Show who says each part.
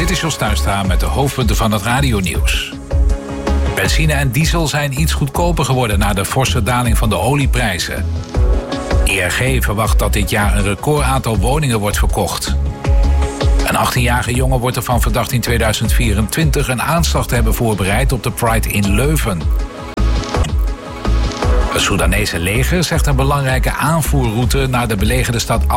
Speaker 1: Dit is Jos Tuinstra met de hoofdpunten van het radionieuws. Benzine en diesel zijn iets goedkoper geworden na de forse daling van de olieprijzen. ING verwacht dat dit jaar een recordaantal woningen wordt verkocht. Een 18-jarige jongen wordt ervan verdacht in 2024 een aanslag te hebben voorbereid op de Pride in Leuven. Het Soedanese leger zegt een belangrijke aanvoerroute naar de belegerde stad